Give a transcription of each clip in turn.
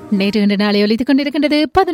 நேற்று இன்று நாளை ஒலித்துக் கொண்டிருக்கின்றது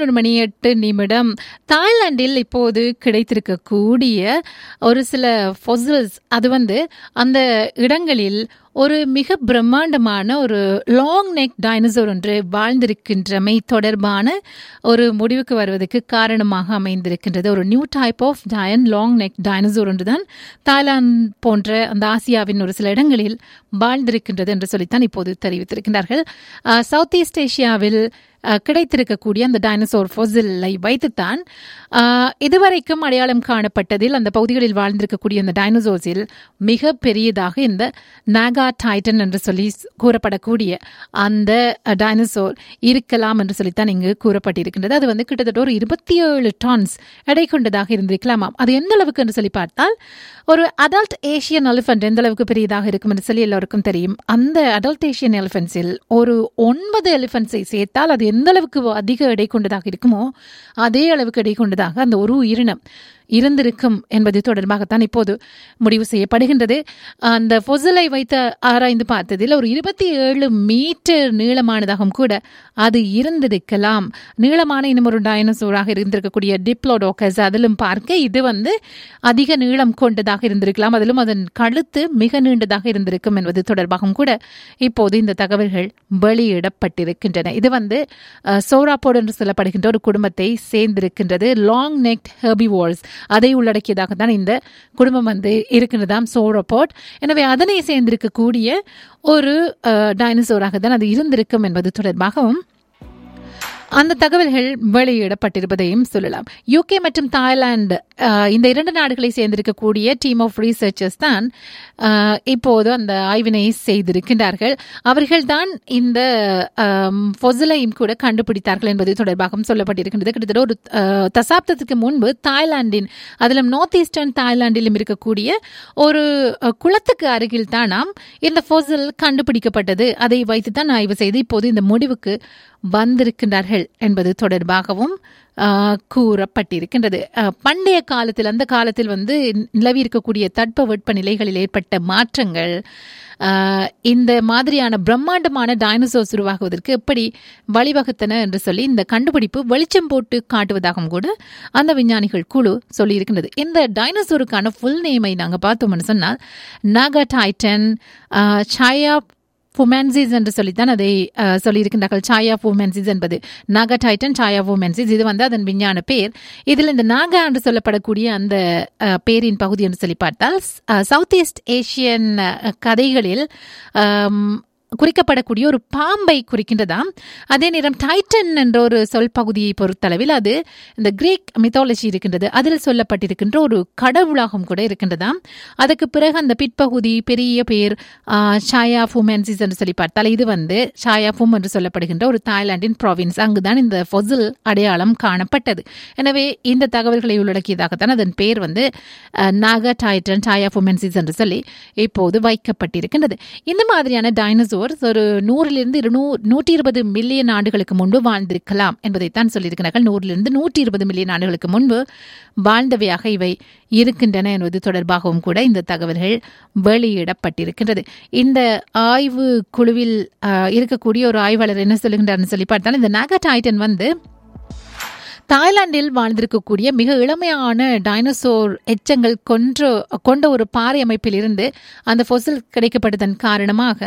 11:08. தாய்லாந்தில் இப்போது கிடைத்திருக்கக்கூடிய ஒரு சில ஃபொசில்ஸ், அது அந்த இடங்களில் ஒரு மிக பிரம்மாண்டமான ஒரு லாங் நெக் டைனோசர் ஒன்று வாழ்ந்திருக்கின்றமை தொடர்பான ஒரு முடிவுக்கு வருவதற்கு காரணமாக அமைந்திருக்கின்றது. ஒரு new type of long neck dinosaur ஒன்றுதான் தாய்லாந்து போன்ற அந்த ஆசியாவின் ஒரு சில இடங்களில் வாழ்ந்திருக்கின்றது என்று சொல்லித்தான் இப்போது தெரிவித்திருக்கின்றார்கள். சவுத் ஈஸ்ட் ஏஷியாவில் கிடைத்திருக்கக்கூடிய அந்த டைனோசர் ஃபொசிலை வைத்துத்தான் இதுவரைக்கும் அடையாளம் காணப்பட்டதில் அந்த பகுதிகளில் வாழ்ந்திருக்கக்கூடிய அந்த டைனோசர்ஸில் மிக பெரியதாக இந்த நாகா டைட்டன் என்று சொல்லி கூறப்படக்கூடிய அந்த டைனோசர் இருக்கலாம் என்று சொல்லித்தான் இங்கு கூறப்பட்டிருக்கின்றது. அது கிட்டத்தட்ட ஒரு 27 tons எடை கொண்டதாக இருந்திருக்கலாமாம். அது எந்த அளவுக்கு என்று சொல்லி பார்த்தால், ஒரு அடல்ட் ஏஷியன் எலிஃபென்ட் எந்த அளவுக்கு பெரியதாக இருக்கும் என்று சொல்லி எல்லோருக்கும் தெரியும். அந்த அடல்ட் ஏஷியன் எலிஃபென்ட்ஸில் ஒரு 9 எலிஃபென்ட்ஸை சேர்த்தால் அது எந்த அளவுக்கு அதிக எடை கொண்டதாக இருக்குமோ அதே அளவுக்கு எடை கொண்டதாக அந்த ஒரு உயிரினம் இருந்திருக்கும் என்பது தொடர்பாகத்தான் இப்போது முடிவு செய்யப்படுகின்றது. அந்த ஃபொசிலை வைத்து ஆராய்ந்து பார்த்ததில் ஒரு 27 மீட்டர் நீளமானதாகவும் கூட அது இருந்திருக்கலாம். நீளமான இன்னும் ஒரு டைனோசராக இருந்திருக்கக்கூடிய டிப்ளோடோக்கஸ், அதிலும் பார்க்க இது அதிக நீளம் கொண்டதாக இருந்திருக்கலாம். அதிலும் அதன் கழுத்து மிக நீண்டதாக இருந்திருக்கும் என்பது தொடர்பாகவும் கூட இப்போது இந்த தகவல்கள் வெளியிடப்பட்டிருக்கின்றன. இது சோராபோட் என்று சொல்லப்படுகின்ற ஒரு குடும்பத்தை சேர்ந்திருக்கின்றது. லாங் நெக்ட் ஹெர்பிவோர்ஸ் அதை உள்ளடக்கியதாகத்தான் இந்த குடும்பம் இருக்கின்றதாம், சோரோபோட். எனவே அதனை சேர்ந்திருக்கக்கூடிய ஒரு டைனோசராக தான் அது இருந்திருக்கும் என்பது தொடர்பாகவும் அந்த தகவல்கள் வெளியிடப்பட்டிருப்பதையும் சொல்லலாம். யூகே மற்றும் தாய்லாந்து இந்த 2 நாடுகளை சேர்ந்திருக்கக்கூடிய டீம் ஆஃப் ரீசர்ச்சர்ஸ் தான் இப்போது அந்த ஆய்வினை செய்திருக்கின்றார்கள். அவர்கள்தான் இந்த ஃபொசிலையும் கூட கண்டுபிடித்தார்கள் என்பது தொடர்பாகவும் சொல்லப்பட்டிருக்கின்றது. கிட்டத்தட்ட ஒரு தசாப்தத்துக்கு முன்பு தாய்லாந்தின், அதிலும் நார்த் ஈஸ்டர்ன் தாய்லாந்திலும் இருக்கக்கூடிய ஒரு குளத்துக்கு அருகில் தானாம் இந்த ஃபொசில் கண்டுபிடிக்கப்பட்டது. அதை வைத்துத்தான் ஆய்வு செய்து இப்போது இந்த முடிவுக்கு வந்திருக்கின்றார்கள் என்பது தொடர்பாகவும் கூறப்பட்டிருக்கின்றது. பண்டைய காலத்தில், அந்த காலத்தில் நிலவி இருக்கக்கூடிய தட்பவெட்ப நிலைகளில் ஏற்பட்ட மாற்றங்கள் இந்த மாதிரியான பிரம்மாண்டமான டைனோசர்ஸ் உருவாகுவதற்கு எப்படி வழிவகுத்தன என்று சொல்லி இந்த கண்டுபிடிப்பு வெளிச்சம் போட்டு காட்டுவதாகவும் கூட அந்த விஞ்ஞானிகள் குழு சொல்லியிருக்கின்றது. இந்த டைனோசருக்கான ஃபுல் நேமை நாங்கள் பார்த்தோம்னு சொன்னால் நாகா டைட்டன் சாயா ஃபுமென்சிஸ் என்று சொல்லித்தான் அதை சொல்லியிருக்கின்றார்கள். சாயா ஃபுமென்சிஸ் என்பது நாகா டைட்டன் சாயா ஃபுமென்சிஸ், இது அதன் விஞ்ஞான பேர். இதில் இந்த நாகா என்று சொல்லப்படக்கூடிய அந்த பேரின் பகுதி என்று சொல்லி பார்த்தால் சவுத் ஈஸ்ட் ஏஷியன் கதைகளில் குறிக்கப்படக்கூடிய ஒரு பாம்பை குறிக்கின்றதாம். அதே நேரம் டைட்டன் என்ற ஒரு சொல் பகுதியை பொறுத்தளவில் அது இந்த கிரீக் மித்தாலஜி இருக்கின்றது, அதில் சொல்லப்பட்டிருக்கின்ற ஒரு கடவுளாகவும் கூட இருக்கின்றதாம். அதுக்கு பிறகு அந்த பிற்பகுதி பெரிய பேர் சாயா ஃபுமென்சிஸ் என்று சொல்லி பார்த்தால் இது சாயா ஃபும் என்று சொல்லப்படுகின்ற ஒரு தாய்லாந்தின் ப்ராவின்ஸ், அங்குதான் இந்த ஃபொசில் அடையாளம் காணப்பட்டது. எனவே இந்த தகவல்களை உள்ளடக்கியதாகத்தான் அதன் பேர் நாகா டைட்டன் சாயா ஃபுமென்சிஸ் என்று சொல்லி இப்போது வைக்கப்பட்டிருக்கின்றது. இந்த மாதிரியான டைனோசர் ஒரு 100-120 மில்லியன் ஆண்டுகளுக்கு முன்பு வாழ்ந்திருக்கலாம் என்பதைத்தான் சொல்லியிருக்கிறார்கள். 100-120 மில்லியன் ஆண்டுகளுக்கு முன்பு வாழ்ந்தவையாக இவை இருக்கின்றன என்பது தொடர்பாகவும் கூட இந்த தகவல்கள் வெளியிடப்பட்டிருக்கின்றது. இந்த ஆய்வு குழுவில் இருக்கக்கூடிய ஒரு ஆய்வாளர் என்ன சொல்லுகின்றார்னு சொல்லி பார்த்தால், இந்த நாகா டைட்டன் தாய்லாந்தில் வாழ்ந்திருக்கக்கூடிய மிக இளமையான டைனோசர் எச்சங்கள் கொண்ட ஒரு பாறை அமைப்பில் இருந்து அந்த ஃபொசில் கிடைக்கப்பட்டதன் காரணமாக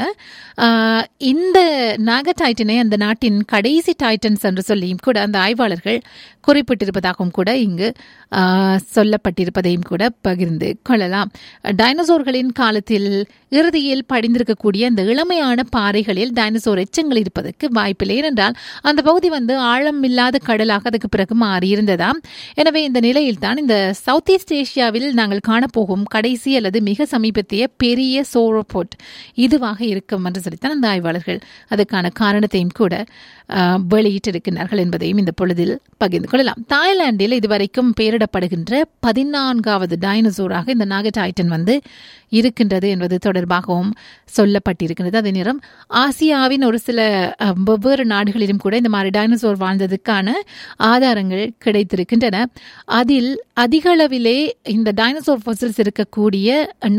இந்த நாகா டைட்டனை அந்த நாட்டின் கடைசி டைட்டன்ஸ் என்று சொல்லியும் கூட அந்த ஆய்வாளர்கள் குறிப்பிட்டிருப்பதாகவும் கூட இங்கு சொல்லப்பட்டிருப்பதையும் கூட பகிர்ந்து கொள்ளலாம். டைனோசோர்களின் காலத்தில் இறுதியில் படிந்திருக்கக்கூடிய அந்த இளமையான பாறைகளில் டைனோசர் எச்சங்கள் இருப்பதற்கு வாய்ப்பில்லை. ஏனென்றால் அந்த பகுதி ஆழம் இல்லாத கடலாக அதுக்கு பிறகு மாறியிருந்ததாம். எனவே இந்த நிலையில் தான் இந்த சவுத் ஈஸ்ட் ஏஷியாவில் நாங்கள் காணப்போகும் கடைசி அல்லது மிக சமீபத்திய பெரிய சோரோபோட் இதுவாக இருக்கும் என்று சொல்லித்தான் அந்த ஆய்வாளர்கள் அதுக்கான காரணத்தையும் கூட வெளியிட்டிருக்கிறார்கள் என்பதையும் இந்த பொழுதில் பகிர்ந்து கொள்ளலாம். தாய்லாந்தில் இதுவரைக்கும் பெயரிடப்படுகின்ற 14வது டைனோசராக இந்த நாகா டைட்டன் இருக்கின்றது என்பது தொடர்பாகவும் சொல்லப்பட்டிருக்கிறது. அதே நேரம் ஆசியாவின் ஒரு சில வெவ்வேறு நாடுகளிலும் கூட இந்த மாதிரி டைனோசர் வாழ்ந்ததுக்கான ஆதாரம் விவரங்கள் கிடைத்திருக்கின்றன. அதில் அதிக அளவிலே இந்த டைனோசர் ஃபாசில்ஸ் இருக்கக்கூடிய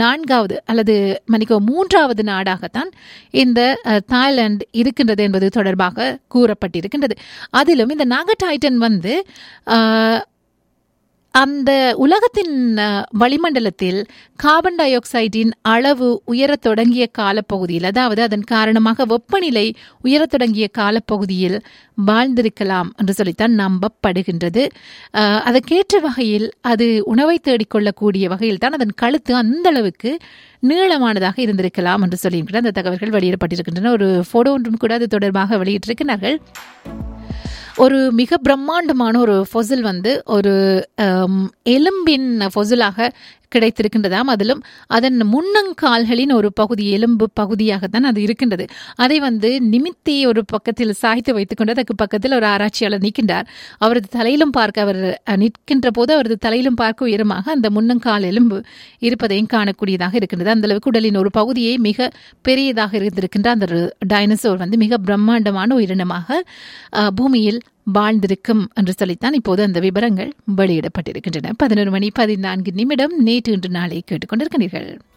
மூன்றாவது நாடாகத்தான் இந்த தாய்லாந்து இருக்கின்றது என்பது தொடர்பாக கூறப்பட்டிருக்கின்றது. அதிலும் இந்த நாகடைட்டன் வந்து அந்த உலகத்தின் வளிமண்டலத்தில் கார்பன் டை ஆக்சைடின் அளவு உயரத் தொடங்கிய காலப்பகுதியில், அதாவது அதன் காரணமாக வெப்பநிலை உயரத் தொடங்கிய காலப்பகுதியில் வாழ்ந்திருக்கலாம் என்று சொல்லித்தான் நம்பப்படுகின்றது. அதற்கேற்ற வகையில் அது உணவை தேடிக்கொள்ளக்கூடிய வகையில் தான் அதன் கழுத்து அந்த அளவுக்கு நீளமானதாக இருந்திருக்கலாம் என்று சொல்லியிருக்கிறார். அந்த தகவல்கள் வெளியிடப்பட்டிருக்கின்றன. ஒரு போட்டோ ஒன்றும் கூட அது தொடர்பாக வெளியிட்டிருக்கிறார்கள். ஒரு மிக பிரம்மாண்டமான ஒரு ஃபொசில் வந்து ஒரு எலும்பின் ஃபொசிலாக கிடைத்திருக்கின்றதாம். அதிலும் அதன் முன்னங்கால்களின் ஒரு பகுதி, எலும்பு பகுதியாகத்தான் அது இருக்கின்றது. அதை வந்து நிமித்தி ஒரு பக்கத்தில் சாய்த்து வைத்துக் கொண்டு அதற்கு பக்கத்தில் ஒரு ஆராய்ச்சியாளர் நிற்கின்றார். அவரது தலையிலும் பார்க்க, அவர் நிற்கின்ற போது அவரது தலையிலும் பார்க்க உயரமாக அந்த முன்னங்கால் எலும்பு இருப்பதையும் காணக்கூடியதாக இருக்கின்றது. அந்த அளவுக்கு உடலின் ஒரு பகுதியை மிக பெரியதாக இருந்திருக்கின்ற அந்த டைனோசர் வந்து மிக பிரம்மாண்டமான உயிரினமாக பூமியில் வாழ்ந்திருக்கும் என்று சொல்லித்தான் இப்போது அந்த விவரங்கள் வெளியிடப்பட்டிருக்கின்றன. 11 மணி 14 நிமிடம். நேற்று இன்று நாளை கேட்டுக்கொண்டிருக்கிறீர்கள்.